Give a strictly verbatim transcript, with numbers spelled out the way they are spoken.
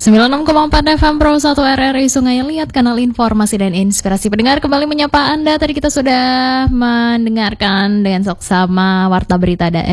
sembilan puluh enam koma empat F M Pro satu R R I Sungai Liat, kanal informasi dan inspirasi pendengar kembali menyapa Anda. Tadi kita sudah mendengarkan dengan seksama Warta Berita Daerah